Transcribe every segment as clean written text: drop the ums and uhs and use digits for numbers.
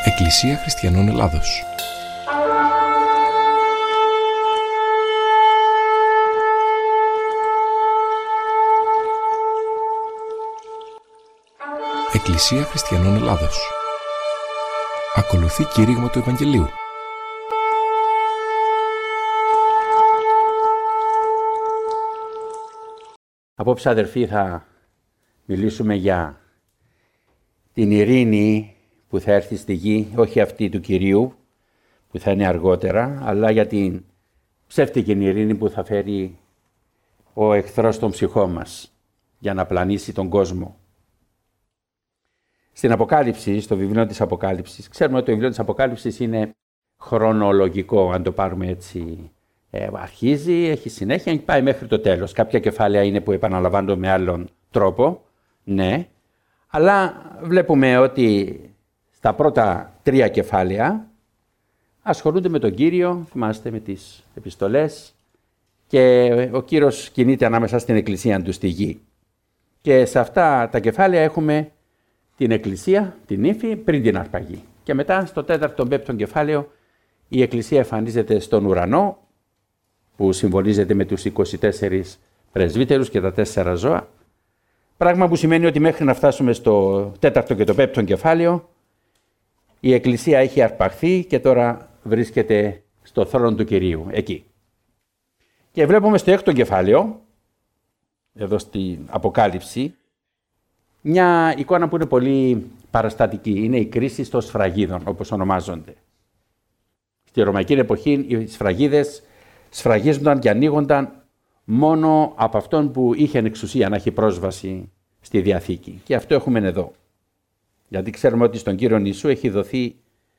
Εκκλησία Χριστιανών Ελλάδος. Εκκλησία Χριστιανών Ελλάδος. Ακολουθεί κήρυγμα του Ευαγγελίου. Απόψε, αδερφοί, θα μιλήσουμε για την ειρήνη που θα έρθει στη γη, όχι αυτή του Κυρίου που θα είναι αργότερα, αλλά για την ψεύτικη ειρήνη που θα φέρει ο εχθρός των ψυχών μας για να πλανήσει τον κόσμο. Στην Αποκάλυψη, στο βιβλίο της Αποκάλυψης, ξέρουμε ότι το βιβλίο της Αποκάλυψης είναι χρονολογικό, αν το πάρουμε έτσι. Αρχίζει, έχει συνέχεια και πάει μέχρι το τέλος. Κάποια κεφάλαια είναι που επαναλαμβάνονται με άλλον τρόπο, ναι, αλλά βλέπουμε ότι στα πρώτα 3 κεφάλαια ασχολούνται με τον Κύριο, θυμάστε, με τις επιστολές, και ο Κύριος κινείται ανάμεσα στην Εκκλησία του στη γη. Και σε αυτά τα κεφάλαια έχουμε την Εκκλησία, την ύφη, πριν την αρπαγή. Και μετά στο 4ο, 5ο κεφάλαιο η Εκκλησία εμφανίζεται στον ουρανό, που συμβολίζεται με τους 24 πρεσβύτερους και τα 4 ζώα. Πράγμα που σημαίνει ότι μέχρι να φτάσουμε στο 4ο και το 5ο κεφάλαιο, η Εκκλησία έχει αρπαχθεί και τώρα βρίσκεται στο θρόνο του Κυρίου, εκεί. Και βλέπουμε στο 6ο κεφάλαιο, εδώ στην Αποκάλυψη, μια εικόνα που είναι πολύ παραστατική. Είναι η κρίση των σφραγίδων, όπως ονομάζονται. Στη Ρωμαϊκή εποχή οι σφραγίδες σφραγίζονταν και ανοίγονταν μόνο από αυτόν που είχε εξουσία να έχει πρόσβαση στη Διαθήκη. Και αυτό έχουμε εδώ. Γιατί ξέρουμε ότι στον Κύριο Ιησού έχει δοθεί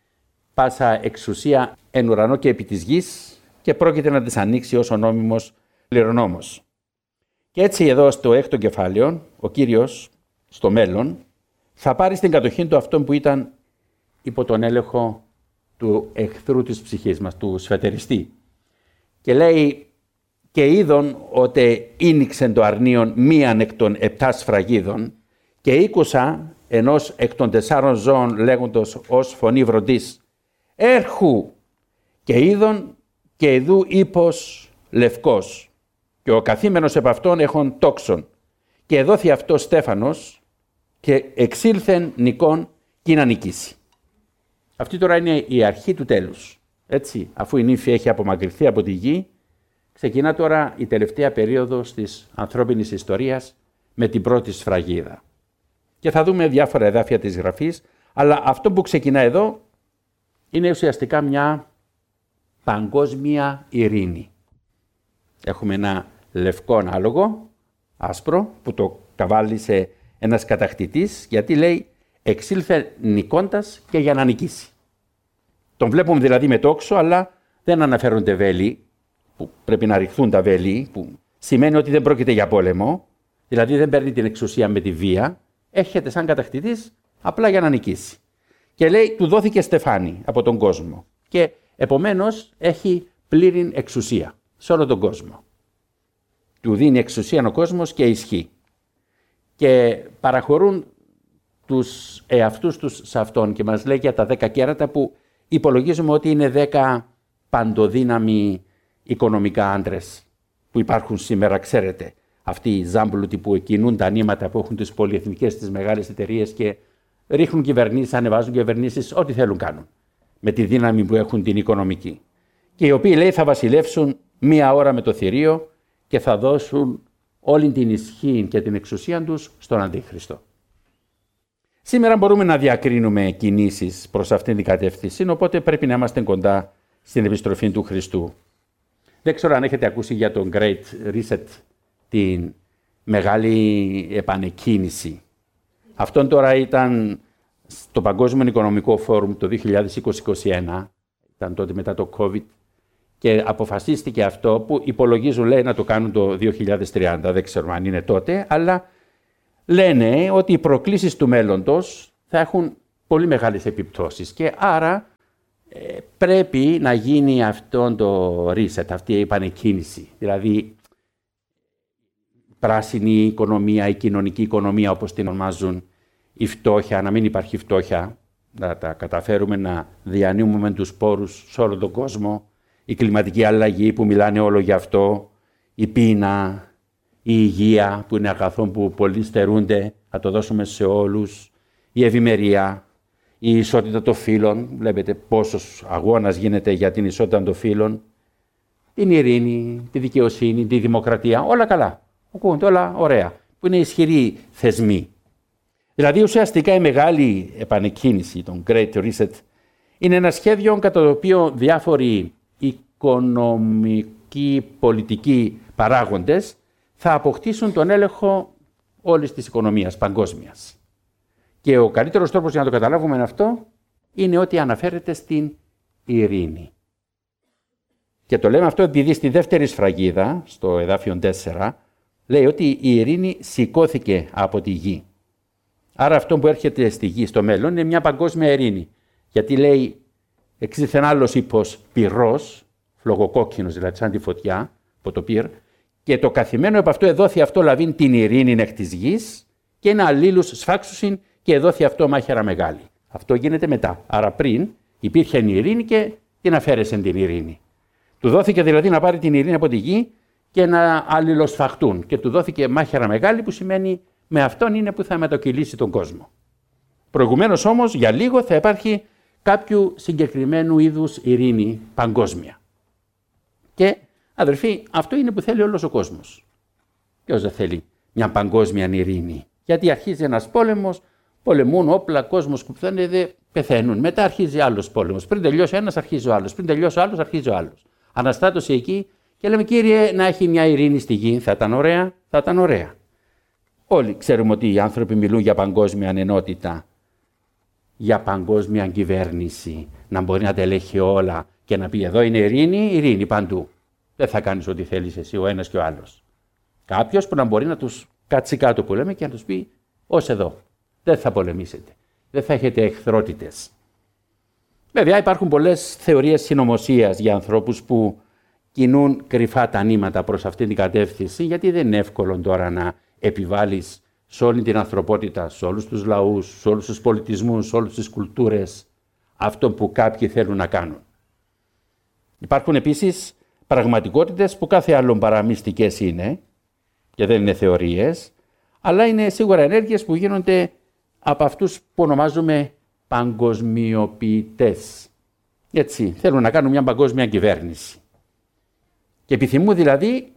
πάσα εξουσία εν ουρανό και επί της γης και πρόκειται να τις ανοίξει ως ο νόμιμος κληρονόμος. Και έτσι εδώ στο 6ο κεφάλαιο, ο Κύριος στο μέλλον θα πάρει στην κατοχή του αυτόν που ήταν υπό τον έλεγχο του εχθρού της ψυχής μας, του σφετεριστή. Και λέει, και είδον ότι ίνιξεν το αρνίον μίαν εκ των 7 σφραγίδων και ήκουσα ενός εκ των 4 ζώων λέγοντος ως φωνή βροντής, έρχου, και είδον και ειδού ύπος λευκός και ο καθήμενος επ' αυτόν έχων τόξον και εδόθη αυτό Στέφανος και εξήλθεν νικόν και να νικήσει. Αυτή τώρα είναι η αρχή του τέλους. Έτσι, αφού η νύφη έχει απομακρυνθεί από τη γη, ξεκινά τώρα η τελευταία περίοδος της ανθρώπινης ιστορίας με την πρώτη σφραγίδα. Και θα δούμε διάφορα εδάφια της Γραφής, αλλά αυτό που ξεκινά εδώ είναι ουσιαστικά μια παγκόσμια ειρήνη. Έχουμε ένα λευκό άλογο, άσπρο, που το καβάλισε ένας κατακτητής, γιατί λέει εξήλθε νικώντας και για να νικήσει. Τον βλέπουμε δηλαδή με τόξο, αλλά δεν αναφέρονται βέλη, που πρέπει να ρηχθούν τα βέλη, που σημαίνει ότι δεν πρόκειται για πόλεμο, δηλαδή δεν παίρνει την εξουσία με τη βία, έρχεται σαν κατακτητής απλά για να νικήσει. Και λέει, του δόθηκε στεφάνι από τον κόσμο και επομένως έχει πλήρη εξουσία σε όλο τον κόσμο. Του δίνει εξουσία ο κόσμος και ισχύ. Και παραχωρούν τους εαυτούς τους σε αυτόν και μας λέει για τα 10 κέρατα που υπολογίζουμε ότι είναι 10 παντοδύναμοι οικονομικά άντρες που υπάρχουν σήμερα, ξέρετε. Αυτοί οι ζάμπλουτοι που κινούν τα νήματα που έχουν τις πολυεθνικές, τις μεγάλες εταιρείες και ρίχνουν κυβερνήσεις, ανεβάζουν κυβερνήσεις, ό,τι θέλουν κάνουν. Με τη δύναμη που έχουν την οικονομική. Και οι οποίοι, λέει, θα βασιλεύσουν 1 ώρα με το θηρίο και θα δώσουν όλη την ισχύ και την εξουσία τους στον Αντίχριστο. Σήμερα μπορούμε να διακρίνουμε κινήσεις προς αυτήν την κατεύθυνση, οπότε πρέπει να είμαστε κοντά στην επιστροφή του Χριστού. Δεν ξέρω αν έχετε ακούσει για τον Great Reset, την μεγάλη επανεκκίνηση. Αυτόν τώρα ήταν στο Παγκόσμιο Οικονομικό Φόρουμ το 2020-2021, ήταν τότε μετά το COVID, και αποφασίστηκε αυτό που υπολογίζουν, λέει, να το κάνουν το 2030, δεν ξέρω αν είναι τότε, αλλά λένε ότι οι προκλήσεις του μέλλοντος θα έχουν πολύ μεγάλες επιπτώσεις και άρα πρέπει να γίνει αυτό το reset, αυτή η επανεκκίνηση. Δηλαδή πράσινη οικονομία, η κοινωνική οικονομία όπως την ονομάζουν, η φτώχεια, να μην υπάρχει φτώχεια, να τα καταφέρουμε να διανύμουμε τους σπόρους σε όλο τον κόσμο, η κλιματική αλλαγή που μιλάνε όλο γι' αυτό, η πείνα, η υγεία που είναι αγαθό που πολλοί στερούνται, να το δώσουμε σε όλους, η ευημερία, η ισότητα των φύλων, βλέπετε πόσος αγώνας γίνεται για την ισότητα των φύλων, την ειρήνη, τη δικαιοσύνη, τη δημοκρατία, όλα καλά, ακούγονται όλα ωραία, που είναι ισχυροί θεσμοί. Δηλαδή ουσιαστικά η μεγάλη επανεκκίνηση, τον Great Reset, είναι ένα σχέδιο κατά το οποίο διάφοροι οικονομικοί, πολιτικοί παράγοντες θα αποκτήσουν τον έλεγχο όλης της οικονομίας παγκόσμιας. Και ο καλύτερος τρόπος για να το καταλάβουμε αυτό είναι ότι αναφέρεται στην ειρήνη. Και το λέμε αυτό επειδή στη δεύτερη σφραγίδα, στο εδάφιο 4, λέει ότι η ειρήνη σηκώθηκε από τη γη. Άρα αυτό που έρχεται στη γη στο μέλλον είναι μια παγκόσμια ειρήνη. Γιατί λέει εξήθεν άλλος ύπος πυρός, φλογοκόκκινος δηλαδή σαν τη φωτιά από το πυρ, και το καθημένο από αυτό εδόθη αυτό λαβήν την ειρήνη εκ της γης και ένα αλλήλους σφάξουσιν και εδόθη αυτό μάχαιρα μεγάλη. Αυτό γίνεται μετά. Άρα πριν υπήρχε η ειρήνη και την αφαίρεσαν την ειρήνη. Του δόθηκε δηλαδή να πάρει την ειρήνη από τη γη και να αλληλοσφαχτούν. Και του δόθηκε μάχαιρα μεγάλη που σημαίνει με αυτόν είναι που θα μετακυλήσει τον κόσμο. Προηγουμένως όμως για λίγο θα υπάρχει κάποιου συγκεκριμένου είδους ειρήνη παγκόσμια. Και αδερφοί, αυτό είναι που θέλει όλος ο κόσμος. Ποιος δεν θέλει μια παγκόσμια ειρήνη? Γιατί αρχίζει ένας πόλεμος, πολεμούν όπλα, κόσμος κουπθένεται, πεθαίνουν. Μετά αρχίζει άλλος πόλεμος. Πριν τελειώσει ένας, αρχίζει ο άλλος. Πριν τελειώσει ο άλλος, αρχίζει ο άλλος. Αναστάτωση εκεί και λέμε, Κύριε, να έχει μια ειρήνη στη γη. Θα ήταν ωραία, θα ήταν ωραία. Όλοι ξέρουμε ότι οι άνθρωποι μιλούν για παγκόσμια ενότητα, για παγκόσμια κυβέρνηση, να μπορεί να τα ελέγχει όλα και να πει εδώ είναι ειρήνη, ειρήνη παντού. Δεν θα κάνεις ό,τι θέλεις εσύ ο ένας και ο άλλος. Κάποιος που να μπορεί να τους κάτσει κάτω που λέμε και να τους πει ως εδώ. Δεν θα πολεμήσετε. Δεν θα έχετε εχθρότητες. Βέβαια υπάρχουν πολλές θεωρίες συνωμοσίας για ανθρώπους που κινούν κρυφά τα νήματα προς αυτήν την κατεύθυνση, γιατί δεν είναι εύκολο τώρα να επιβάλλεις σε όλη την ανθρωπότητα, σε όλους τους λαούς, σε όλους τους πολιτισμούς, σε όλες τις κουλτούρες, αυτό που κάποιοι θέλουν να κάνουν. Υπάρχουν επίσης πραγματικότητες που κάθε άλλον παρά μυστικές είναι και δεν είναι θεωρίες, αλλά είναι σίγουρα ενέργειες που γίνονται από αυτούς που ονομάζουμε παγκοσμιοποιητές. Έτσι, θέλουν να κάνουν μια παγκόσμια κυβέρνηση. Και επιθυμούν δηλαδή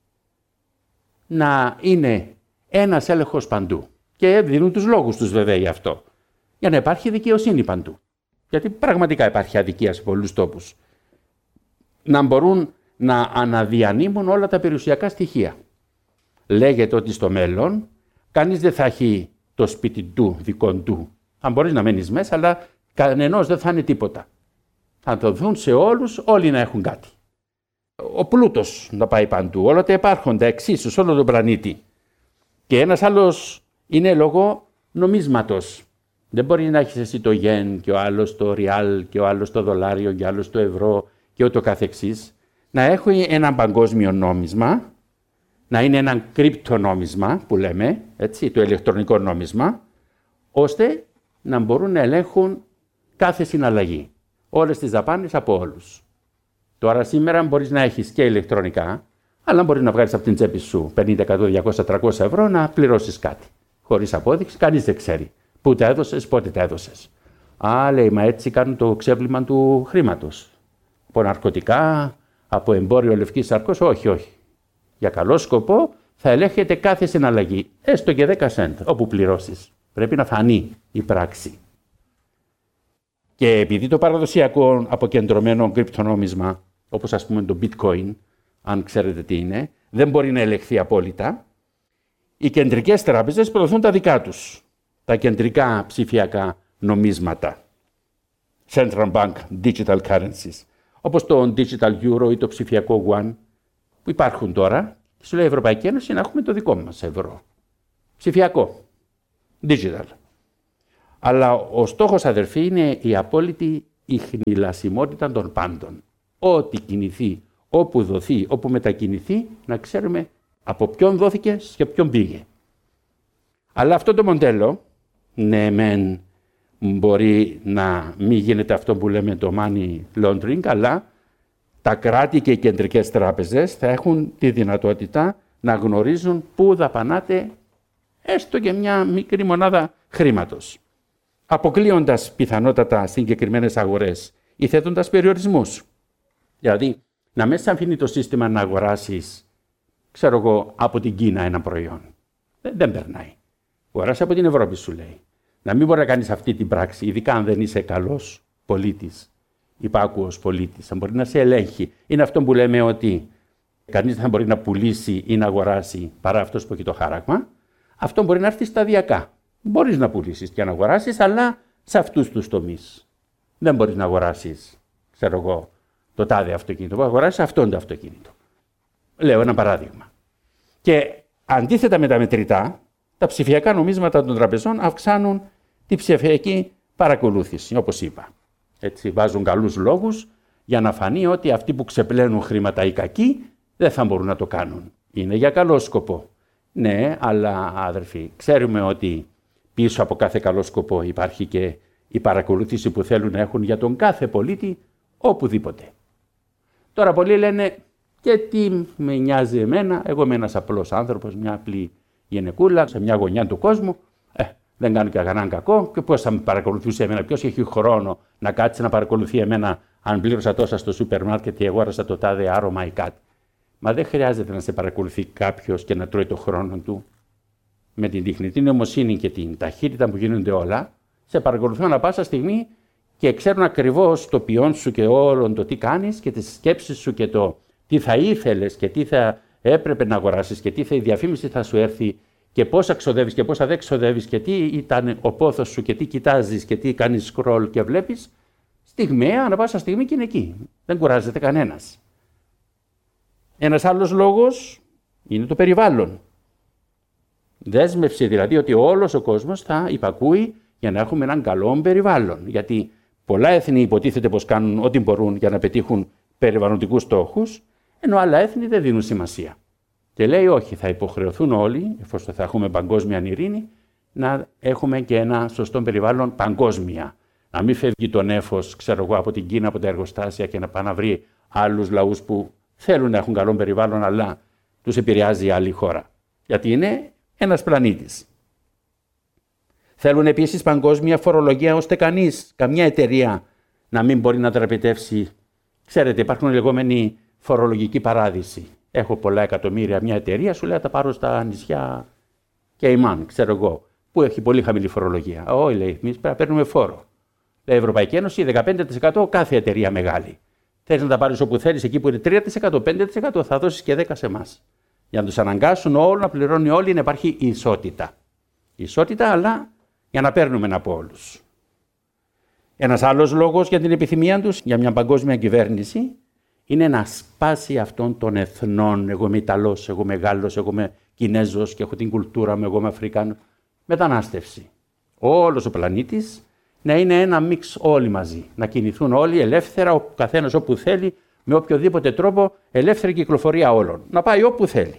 να είναι ένας έλεγχος παντού. Και δίνουν τους λόγους τους βέβαια γι' αυτό. Για να υπάρχει δικαιοσύνη παντού. Γιατί πραγματικά υπάρχει αδικία σε πολλούς τόπους. Να μπορούν να αναδιανύμουν όλα τα περιουσιακά στοιχεία. Λέγεται ότι στο μέλλον κανείς δεν θα έχει το σπίτι του, δικό του. Αν μπορείς να μένεις μέσα, αλλά κανενός δεν θα είναι τίποτα. Θα το δουν σε όλους, όλοι να έχουν κάτι. Ο πλούτος να πάει παντού, όλα τα υπάρχοντα εξίσου σε όλο τον πλανήτη. Και ένας άλλος είναι λόγω νομίσματος. Δεν μπορεί να έχεις εσύ το γεν και ο άλλος το ριάλ και ο άλλος το δολάριο και ο άλλος το ευρώ και ούτω καθεξής. Να έχει ένα παγκόσμιο νόμισμα, να είναι ένα κρυπτονόμισμα που λέμε, έτσι, το ηλεκτρονικό νόμισμα, ώστε να μπορούν να ελέγχουν κάθε συναλλαγή. Όλες τις δαπάνες από όλους. Τώρα σήμερα μπορείς να έχεις και ηλεκτρονικά, αλλά μπορείς να βγάλεις από την τσέπη σου 50, 100, 200, 300 ευρώ να πληρώσεις κάτι. Χωρίς απόδειξη, κανείς δεν ξέρει. Πού τα έδωσες, πότε τα έδωσες. Α, λέει, μα έτσι κάνουν το ξέπλυμα του χρήματος. Από ναρκωτικά, από εμπόριο λευκής σαρκός, όχι, όχι. Για καλό σκοπό θα ελέγχεται κάθε συναλλαγή, έστω και 10 σέντ, όπου πληρώσεις. Πρέπει να φανεί η πράξη. Και επειδή το παραδοσιακό αποκεντρωμένο κρυπτονόμισμα, όπως ας πούμε το bitcoin, αν ξέρετε τι είναι, δεν μπορεί να ελεγχθεί απόλυτα, οι κεντρικές τράπεζες προωθούν τα δικά τους, τα κεντρικά ψηφιακά νομίσματα. Central Bank Digital Currencies, όπως το Digital Euro ή το ψηφιακό Yuan, που υπάρχουν τώρα, και σου λέει η Ευρωπαϊκή Ένωση να έχουμε το δικό μας ευρώ. Ψηφιακό. Digital. Αλλά ο στόχος, αδερφοί, είναι η απόλυτη ιχνηλασιμότητα των πάντων. Ό,τι κινηθεί, όπου δοθεί, όπου μετακινηθεί, να ξέρουμε από ποιον δόθηκε και ποιον πήγε. Αλλά αυτό το μοντέλο, ναι μεν, μπορεί να μην γίνεται αυτό που λέμε το money laundering, αλλά τα κράτη και οι κεντρικές τράπεζες θα έχουν τη δυνατότητα να γνωρίζουν πού δαπανάτε έστω και μια μικρή μονάδα χρήματος, αποκλείοντας πιθανότατα συγκεκριμένες αγορές ή θέτοντας περιορισμούς. Δηλαδή, να μην σε αφήνει το σύστημα να αγοράσεις, ξέρω εγώ, από την Κίνα ένα προϊόν. Δεν περνάει. Αγοράσει από την Ευρώπη, σου λέει. Να μην μπορεί να κάνεις αυτή την πράξη, ειδικά αν δεν είσαι καλός πολίτης, υπάκουος πολίτης. Αν μπορεί να σε ελέγχει. Είναι αυτό που λέμε ότι κανείς δεν θα μπορεί να πουλήσει ή να αγοράσει παρά αυτός που έχει το χάραγμα. Αυτό μπορεί να έρθει σταδιακά. Μπορείς να πουλήσεις και να αγοράσεις, αλλά σε αυτούς τους τομείς. Δεν μπορείς να αγοράσεις, ξέρω εγώ, το τάδε αυτοκίνητο. Μπορεί να αγοράσεις αυτόν το αυτοκίνητο. Λέω ένα παράδειγμα. Και αντίθετα με τα μετρητά, τα ψηφιακά νομίσματα των τραπεζών αυξάνουν τη ψηφιακή παρακολούθηση, όπως είπα. Έτσι, βάζουν καλούς λόγους για να φανεί ότι αυτοί που ξεπλένουν χρήματα οι κακοί δεν θα μπορούν να το κάνουν. Είναι για καλό σκοπό. Ναι, αλλά αδερφοί, ξέρουμε ότι πίσω από κάθε καλό σκοπό υπάρχει και η παρακολούθηση που θέλουν να έχουν για τον κάθε πολίτη οπουδήποτε. Τώρα πολλοί λένε, και τι με νοιάζει εμένα, εγώ είμαι ένας απλός άνθρωπος, μια απλή γυναικούλα σε μια γωνιά του κόσμου, δεν κάνω και κανέναν κακό και πώς θα με παρακολουθούσε εμένα, ποιος έχει χρόνο να κάτσει να παρακολουθεί εμένα αν πλήρωσα τόσα στο σούπερ μάρκετ ή αγόρασα το τάδε άρωμα ή κάτι. Μα δεν χρειάζεται να σε παρακολουθεί κάποιος και να τρώει το χρόνο του. Με την τεχνητή νοημοσύνη και την ταχύτητα που γίνονται όλα, σε παρακολουθούν ανά πάσα στιγμή και ξέρουν ακριβώς το ποιόν σου και όλον το τι κάνεις και τις σκέψεις σου και το τι θα ήθελες και τι θα έπρεπε να αγοράσεις και τι θα η διαφήμιση θα σου έρθει και πόσα ξοδεύεις και πόσα δεν ξοδεύεις και τι ήταν ο πόθος σου και τι κοιτάζεις και τι κάνεις scroll και βλέπεις. Στιγμιαία, ανά πάσα στιγμή και είναι εκεί. Δεν κουράζεται κανένας. Ένας άλλος λόγος είναι το περιβάλλον. Δέσμευση δηλαδή ότι όλος ο κόσμος θα υπακούει για να έχουμε έναν καλό περιβάλλον. Γιατί πολλά έθνη υποτίθεται πως κάνουν ό,τι μπορούν για να πετύχουν περιβαλλοντικούς στόχους, ενώ άλλα έθνη δεν δίνουν σημασία. Και λέει όχι, θα υποχρεωθούν όλοι, εφόσον θα έχουμε παγκόσμια ειρήνη, να έχουμε και ένα σωστό περιβάλλον παγκόσμια. Να μην φεύγει το νέφος, ξέρω εγώ, από την Κίνα, από τα εργοστάσια και να πάει να βρει άλλους λαούς που θέλουν να έχουν καλό περιβάλλον, αλλά τους επηρεάζει η άλλη χώρα. Γιατί είναι ένας πλανήτης. Θέλουν επίσης παγκόσμια φορολογία, ώστε κανείς, καμιά εταιρεία να μην μπορεί να δραπετεύσει. Ξέρετε, υπάρχουν λεγόμενοι φορολογικοί παράδεισοι. Έχω πολλά εκατομμύρια μια εταιρεία, σου λέει, τα πάρω στα νησιά Κεϊμάν, ξέρω εγώ, που έχει πολύ χαμηλή φορολογία. Όχι, λέει, εμείς πρέπει να παίρνουμε φόρο. Λέει, Ευρωπαϊκή Ένωση, 15% κάθε εταιρεία μεγάλη. Θέλεις να τα πάρεις όπου θέλεις, εκεί που είναι 3%, 5% θα δώσεις και 10% σε εμάς. Για να τους αναγκάσουν όλους να πληρώνουν όλοι, να υπάρχει ισότητα. Ισότητα, αλλά για να παίρνουμε από όλους. Ένας άλλος λόγος για την επιθυμία τους για μια παγκόσμια κυβέρνηση είναι να σπάσει αυτών των εθνών. Εγώ είμαι Ιταλός, εγώ είμαι Γάλλος, εγώ είμαι Κινέζος και έχω την κουλτούρα μου, εγώ είμαι Αφρικάνος. Μετανάστευση. Όλος ο πλανήτης να είναι ένα μίξ όλοι μαζί. Να κινηθούν όλοι ελεύθερα, ο καθένας όπου θέλει, με οποιοδήποτε τρόπο, ελεύθερη κυκλοφορία όλων. Να πάει όπου θέλει.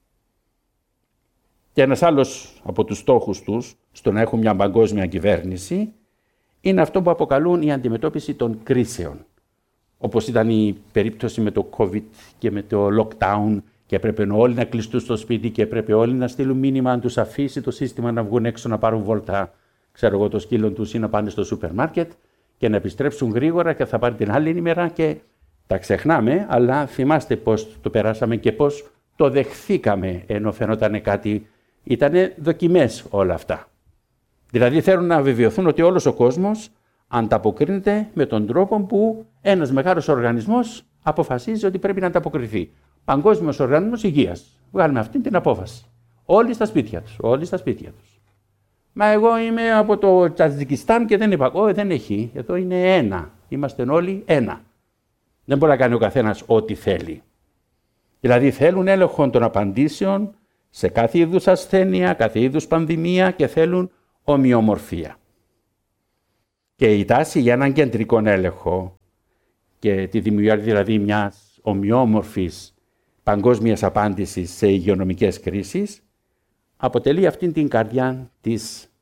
Και ένας άλλος από τους στόχους τους, στο να έχουν μια παγκόσμια κυβέρνηση, είναι αυτό που αποκαλούν η αντιμετώπιση των κρίσεων. Όπως ήταν η περίπτωση με το COVID και με το lockdown και έπρεπε όλοι να κλειστούν στο σπίτι και έπρεπε όλοι να στείλουν μήνυμα αν τους αφήσει το σύστημα να βγουν έξω να πάρουν βόλτα, ξέρω εγώ, το σκύλο τους ή να πάνε στο σούπερ μάρκετ και να επιστρέψουν γρήγορα και θα πάρει την άλλη ημέρα και τα ξεχνάμε, αλλά θυμάστε πώς το περάσαμε και πώς το δεχθήκαμε ενώ φαινόταν κάτι, ήτανε δοκιμές όλα αυτά. Δηλαδή θέλουν να βεβαιωθούν ότι όλος ο κόσμος ανταποκρίνεται με τον τρόπο που ένας μεγάλος οργανισμός αποφασίζει ότι πρέπει να ανταποκριθεί. Παγκόσμιος Οργανισμός Υγείας. Βγάλουμε αυτή την απόφαση. Όλοι στα σπίτια τους. Όλοι στα σπίτια τους. Μα εγώ είμαι από το Τατζικιστάν και δεν είπα, δεν έχει. Εδώ είναι ένα. Είμαστε όλοι ένα. Δεν μπορεί να κάνει ο καθένας ό,τι θέλει. Δηλαδή θέλουν έλεγχο των απαντήσεων σε κάθε είδους ασθένεια, κάθε είδους πανδημία και θέλουν ομοιομορφία. Και η τάση για έναν κεντρικό έλεγχο και τη δημιουργία δηλαδή μιας ομοιόμορφης παγκόσμιας απάντησης σε υγειονομικές κρίσεις αποτελεί αυτήν την καρδιά της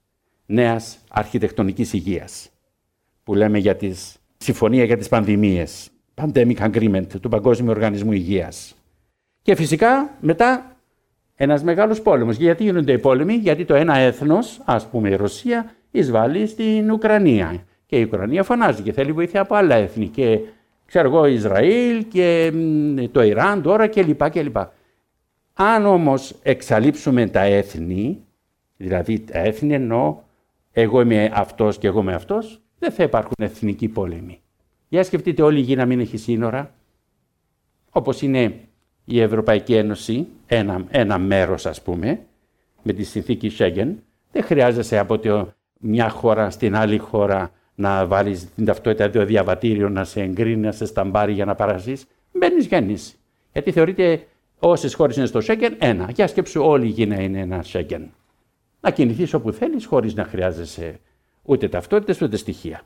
νέας αρχιτεκτονικής υγείας, που λέμε για τη συμφωνία για τις πανδημίες, Pandemic Agreement του Παγκόσμιου Οργανισμού Υγείας. Και φυσικά μετά ένας μεγάλος πόλεμος. Γιατί γίνονται οι πόλεμοι? Γιατί το ένα έθνος, ας πούμε η Ρωσία, εισβάλλει στην Ουκρανία. Και η Ουκρανία φωνάζει και θέλει βοήθεια από άλλα έθνη. Και ξέρω εγώ, Ισραήλ και το Ιράν τώρα κλπ. Αν όμως εξαλείψουμε τα έθνη, δηλαδή τα έθνη εννοώ εγώ είμαι αυτός και εγώ είμαι αυτός, δεν θα υπάρχουν εθνικοί πόλεμοι. Για σκεφτείτε όλη η γη να μην έχει σύνορα, όπως είναι η Ευρωπαϊκή Ένωση, ένα μέρος ας πούμε, με τη συνθήκη Σέγγεν, δεν χρειάζεσαι από μια χώρα στην άλλη χώρα να βάλεις την ταυτότητα του διαβατήριο, να σε εγκρίνει, να σε σταμπάρει για να παραζείς. Μπαίνεις, βγαίνεις. Γιατί θεωρείται όσες χώρες είναι στο Σέγγεν, ένα. Για σκέψου όλη η γη να είναι ένα Σέγγεν. Να κινηθείς όπου θέλεις χωρίς να χρειάζεσαι ούτε ταυτότητες ούτε στοιχεία.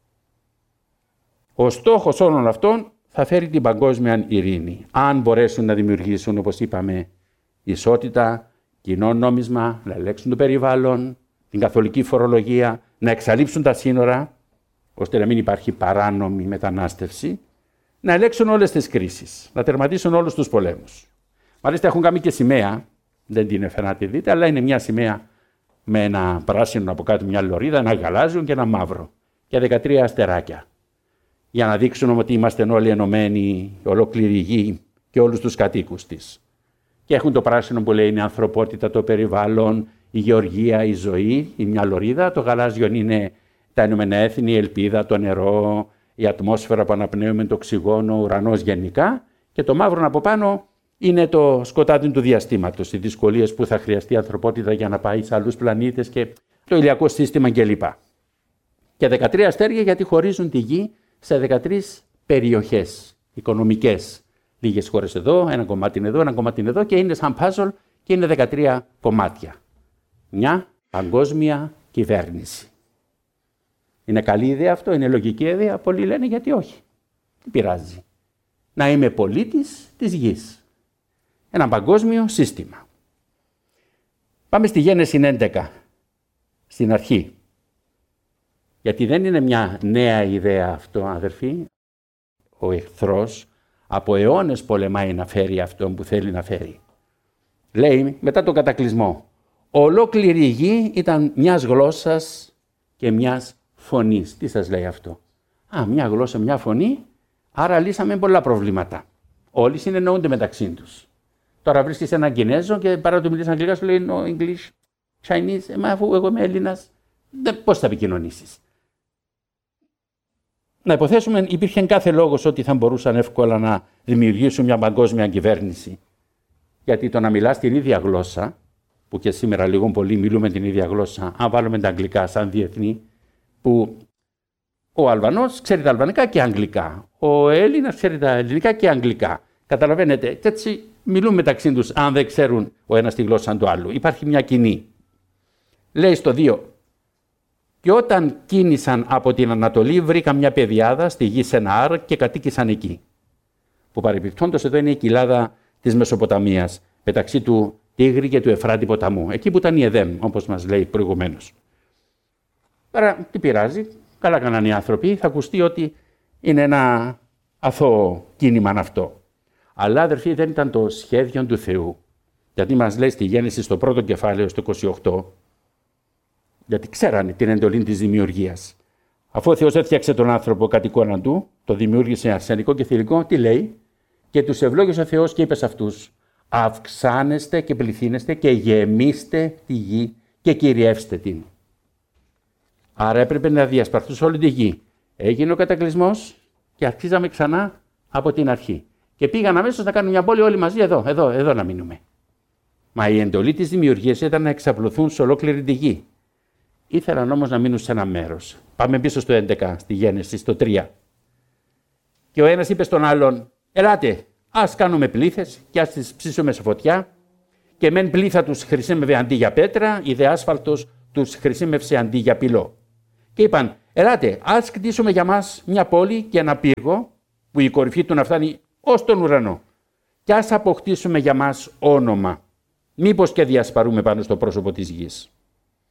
Ο στόχος όλων αυτών θα φέρει την παγκόσμια ειρήνη. Αν μπορέσουν να δημιουργήσουν, όπως είπαμε, ισότητα, κοινό νόμισμα, να ελέγξουν το περιβάλλον, την καθολική φορολογία, να εξαλείψουν τα σύνορα, ώστε να μην υπάρχει παράνομη μετανάστευση, να ελέγξουν όλες τις κρίσεις, να τερματίσουν όλους τους πολέμους. Μάλιστα έχουν κάνει και σημαία, δεν την έφερα να τη δείτε, αλλά είναι μια σημαία με ένα πράσινο από κάτω, μια λωρίδα, ένα γαλάζιο και ένα μαύρο και 13 αστεράκια. Για να δείξουν ότι είμαστε όλοι ενωμένοι, ολόκληρη γη και όλους τους κατοίκους της. Και έχουν το πράσινο που λέει είναι η ανθρωπότητα, το περιβάλλον, η γεωργία, η ζωή, η μια λωρίδα. Το γαλάζιο είναι τα Ηνωμένα Έθνη, η ελπίδα, το νερό, η ατμόσφαιρα που αναπνέουμε, το οξυγόνο, ο ουρανός γενικά. Και το μαύρο από πάνω είναι το σκοτάδι του διαστήματος, οι δυσκολίες που θα χρειαστεί η ανθρωπότητα για να πάει σε άλλους πλανήτες και το ηλιακό σύστημα κλπ. Και 13 αστέρια γιατί χωρίζουν τη γη σε 13 περιοχές οικονομικές. Λίγες χώρες εδώ, ένα κομμάτι είναι εδώ, ένα κομμάτι είναι εδώ και είναι σαν puzzle και είναι 13 κομμάτια. Μια παγκόσμια κυβέρνηση. Είναι καλή ιδέα αυτό, είναι λογική ιδέα. Πολλοί λένε γιατί όχι. Τι πειράζει. Να είμαι πολίτης της γης. Ένα παγκόσμιο σύστημα. Πάμε στη Γένεση 11, στην αρχή. Γιατί δεν είναι μια νέα ιδέα αυτό, αδερφοί. Ο εχθρός από αιώνες πολεμάει να φέρει αυτό που θέλει να φέρει. Λέει μετά τον κατακλυσμό, ολόκληρη η γη ήταν μιας γλώσσας και μιας φωνής. Τι σας λέει αυτό? Μια γλώσσα, μια φωνή, άρα λύσαμε πολλά προβλήματα. Όλοι συνεννοούνται μεταξύ τους. Τώρα βρίσκεις έναν Κινέζο και παρά του μιλήσει αγγλικά σου λέει no English, Chinese, αφού εγώ είμαι Έλληνας, πώς θα επικοινωνήσεις? Να υποθέσουμε υπήρχε κάθε λόγος ότι θα μπορούσαν εύκολα να δημιουργήσουν μια παγκόσμια κυβέρνηση. Γιατί το να μιλάς την ίδια γλώσσα, που και σήμερα λίγο πολύ μιλούμε την ίδια γλώσσα, αν βάλουμε τα αγγλικά σαν διεθνή, που ο Αλβανός ξέρει τα αλβανικά και αγγλικά, ο Έλληνας ξέρει τα ελληνικά και αγγλικά. Καταλαβαίνετε, και έτσι μιλούν μεταξύ τους, αν δεν ξέρουν ο ένας τη γλώσσα του άλλου. Υπάρχει μια κοινή. Λέει στο 2. Και όταν κίνησαν από την Ανατολή, βρήκαν μια πεδιάδα στη γη Σενάρ και κατοίκησαν εκεί. Που παρεπιπτόντως εδώ είναι η κοιλάδα της Μεσοποταμίας, μεταξύ του Τίγρη και του Εφράτη ποταμού. Εκεί που ήταν η Εδέμ, όπως μας λέει προηγουμένως. Τώρα, τι πειράζει, καλά κάνανε οι άνθρωποι, θα ακουστεί ότι είναι ένα αθώο κίνημα αυτό. Αλλά, αδερφοί, δεν ήταν το σχέδιο του Θεού. Γιατί μας λέει στη Γέννηση στο πρώτο κεφάλαιο, στο 28, γιατί ξέρανε την εντολή της δημιουργίας. Αφού ο Θεός έφτιαξε τον άνθρωπο κατ' εικόνα του, το δημιούργησε αρσενικό και θηλυκό, τι λέει? Και τους ευλόγησε ο Θεός και είπε σε αυτούς, αυξάνεστε και πληθύνεστε και γεμίστε τη γη και κυριεύστε την. Άρα έπρεπε να διασπαρθούν σε όλη τη γη. Έγινε ο κατακλυσμός και αρχίζαμε ξανά από την αρχή. Και πήγαν αμέσως να κάνουν μια πόλη όλοι μαζί εδώ να μείνουμε. Μα η εντολή της δημιουργίας ήταν να εξαπλωθούν σε ολόκληρη τη γη. Ήθελαν όμως να μείνουν σε ένα μέρος. Πάμε πίσω στο 11, στη Γέννηση, στο 3. Και ο ένας είπε στον άλλον, ελάτε, ας κάνουμε πλήθες και ας τις ψήσουμε σε φωτιά. Και μεν πλήθα τους χρησιμεύε αντί για πέτρα, η δε άσφαλτος τους χρησιμεύσε αντί για πυλό. Και είπαν, ελάτε, ας κτίσουμε για μας μια πόλη και ένα πύργο, που η κορυφή του να φτάνει ως τον ουρανό. Και ας αποκτήσουμε για μας όνομα, μήπως και διασπαρούμε πάνω στο πρόσωπο της γης.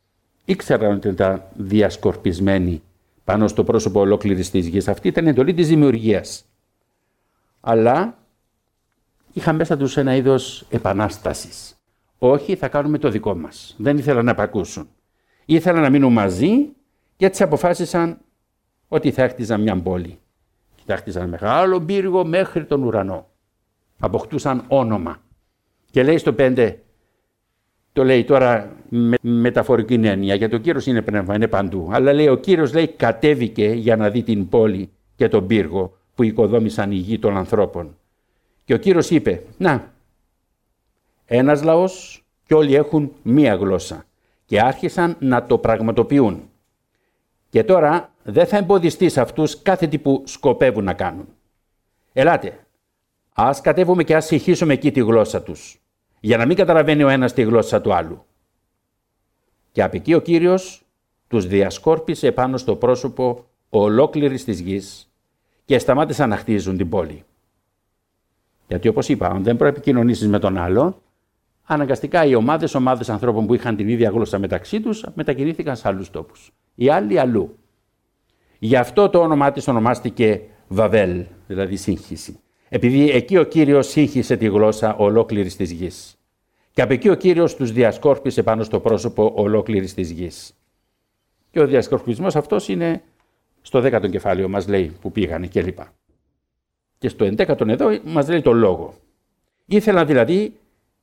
ήξεραν ότι ήταν διασκορπισμένοι πάνω στο πρόσωπο ολόκληρης της γης. Αυτή ήταν η εντολή της δημιουργίας. Αλλά είχαν μέσα τους ένα είδος επανάστασης. Όχι, θα κάνουμε το δικό μας. Δεν ήθελαν να επακούσουν. Ήθελαν να μείνουν μαζί και έτσι αποφάσισαν ότι θα χτίζαν μια πόλη. Και θα χτίζαν μεγάλο πύργο μέχρι τον ουρανό. Αποκτούσαν όνομα. Και λέει στο 5, το λέει τώρα με μεταφορική έννοια, γιατί ο Κύριος είναι πνεύμα, είναι παντού. Αλλά λέει, ο Κύριος λέει κατέβηκε για να δει την πόλη και τον πύργο που οικοδόμησαν οι γη των ανθρώπων. Και ο Κύριος είπε, να, ένας λαός και όλοι έχουν μία γλώσσα. Και άρχισαν να το πραγματοποιούν. Και τώρα δεν θα εμποδιστεί σε αυτούς κάθε τι που σκοπεύουν να κάνουν. Ελάτε, ας κατέβουμε και ας συγχύσουμε εκεί τη γλώσσα τους, για να μην καταλαβαίνει ο ένας τη γλώσσα του άλλου. Και απ' εκεί ο Κύριος τους διασκόρπισε πάνω στο πρόσωπο ολόκληρης της γης και σταμάτησαν να χτίζουν την πόλη. Γιατί όπως είπα, αν δεν προεπικοινωνήσεις με τον άλλο, αναγκαστικά οι ομάδες ανθρώπων που είχαν την ίδια γλώσσα μεταξύ τους μετακινήθηκαν σε άλλους τόπους. Οι άλλοι αλλού. Γι' αυτό το όνομά της ονομάστηκε Βαβέλ, δηλαδή σύγχυση. Επειδή εκεί ο Κύριος σύγχυσε τη γλώσσα ολόκληρης της γης. Και από εκεί ο Κύριος τους διασκόρπισε πάνω στο πρόσωπο ολόκληρης της γης. Και ο διασκορπισμός αυτός είναι στο 10ο κεφάλαιο, μας λέει που πήγανε κλπ. Και στο 11ο εδώ μας λέει τον λόγο. Ήθελαν δηλαδή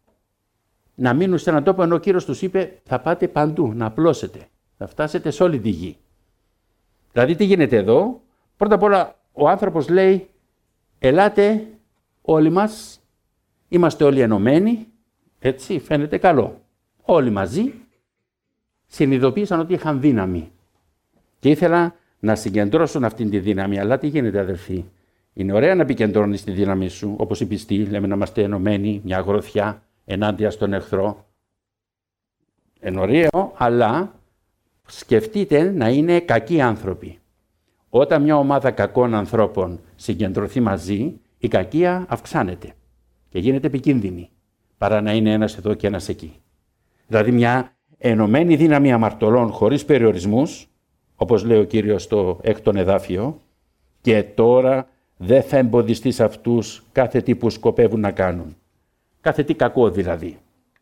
να μείνουν σε έναν τόπο, ενώ ο Κύριος τους είπε θα πάτε παντού, να απλώσετε, θα φτάσετε σε όλη τη γη. Δηλαδή τι γίνεται εδώ? Πρώτα απ' όλα ο άνθρωπος λέει ελάτε όλοι μας, είμαστε όλοι ενωμένοι, έτσι φαίνεται καλό. Όλοι μαζί συνειδητοποίησαν ότι είχαν δύναμη και ήθελαν να συγκεντρώσουν αυτή τη δύναμη. Αλλά τι γίνεται αδελφοί? Είναι ωραία να επικεντρώνεις τη δύναμη σου, όπως οι πιστοί λέμε να είμαστε ενωμένοι, μια γροθιά ενάντια στον εχθρό. Είναι ωραίο, αλλά σκεφτείτε να είναι κακοί άνθρωποι. Όταν μια ομάδα κακών ανθρώπων συγκεντρωθεί μαζί, η κακία αυξάνεται και γίνεται επικίνδυνη, παρά να είναι ένας εδώ και ένας εκεί. Δηλαδή μια ενωμένη δύναμη αμαρτωλών χωρίς περιορισμούς, όπως λέει ο Κύριος στο 6ο εδάφιο, και τώρα δεν θα εμποδιστεί σε αυτούς κάθε τι που σκοπεύουν να κάνουν. Κάθε τι κακό δηλαδή.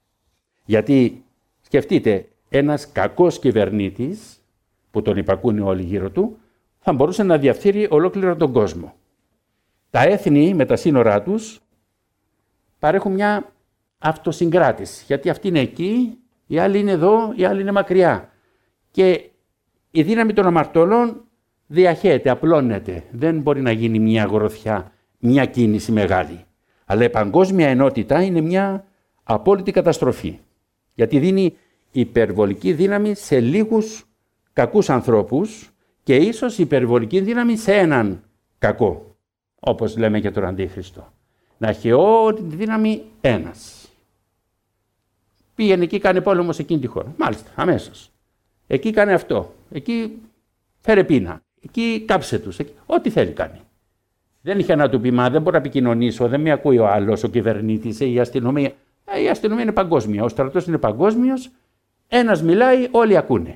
Γιατί σκεφτείτε, ένας κακός κυβερνήτης, που τον υπακούνε όλοι γύρω του, θα μπορούσε να διαφθείρει ολόκληρο τον κόσμο. Τα έθνη με τα σύνορά τους παρέχουν μια αυτοσυγκράτηση. Γιατί αυτοί είναι εκεί, οι άλλοι είναι εδώ, οι άλλοι είναι μακριά. Και η δύναμη των αμαρτωλών διαχέεται, απλώνεται. Δεν μπορεί να γίνει μια γροθιά, μια κίνηση μεγάλη. Αλλά η παγκόσμια ενότητα είναι μια απόλυτη καταστροφή. Γιατί δίνει υπερβολική δύναμη σε λίγους κακούς ανθρώπους και ίσως υπερβολική δύναμη σε έναν κακό. Όπως λέμε για τον Αντίχριστο. Να έχει όλη τη δύναμη ένας. Πήγαινε εκεί, κάνε πόλεμο σε εκείνη τη χώρα. Μάλιστα, αμέσως. Εκεί κάνε αυτό. Εκεί φέρε πείνα. Εκεί κάψε τους. Ό,τι θέλει κάνει. Δεν είχε να του πει, μα δεν μπορώ να επικοινωνήσω, δεν με ακούει ο άλλος, ο κυβερνήτης, η αστυνομία. Η αστυνομία είναι παγκόσμια, ο στρατός είναι παγκόσμιος, ένας μιλάει, όλοι ακούνε.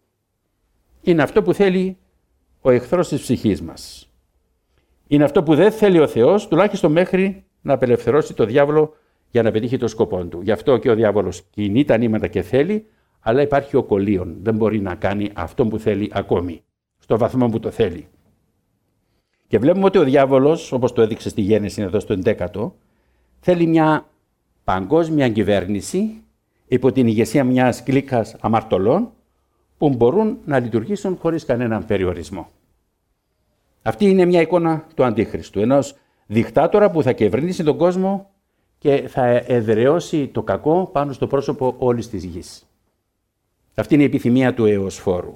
Είναι αυτό που θέλει ο εχθρός της ψυχής μας. Είναι αυτό που δεν θέλει ο Θεός, τουλάχιστον μέχρι να απελευθερώσει το διάβολο για να πετύχει το σκοπό του. Γι' αυτό και ο διάβολος κινεί τα νήματα και θέλει, αλλά υπάρχει ο κολλίον. Δεν μπορεί να κάνει αυτό που θέλει ακόμη, στο βαθμό που το θέλει. Και βλέπουμε ότι ο διάβολος, όπως το έδειξε στη Γέννηση εδώ στο 11ο, θέλει μια παγκόσμια κυβέρνηση υπό την ηγεσία μιας κλίκας αμαρτωλών που μπορούν να λειτουργήσουν χωρίς κανέναν περιορισμό. Αυτή είναι μια εικόνα του Αντίχριστου, ενός δικτάτορα που θα κυβερνήσει τον κόσμο και θα εδραιώσει το κακό πάνω στο πρόσωπο όλης της γης. Αυτή είναι η επιθυμία του αιωσφόρου.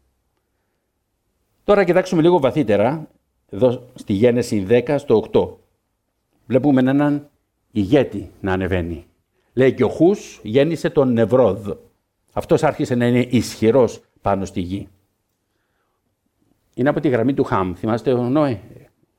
Τώρα κοιτάξουμε λίγο βαθύτερα, εδώ στη Γέννηση 10 στο 8. Βλέπουμε έναν ηγέτη να ανεβαίνει. Λέει και ο Χούς γέννησε τον Νεβρόδ. Αυτός άρχισε να είναι ισχυρός πάνω στη γη. Είναι από τη γραμμή του Χαμ. Θυμάστε ο Νόε,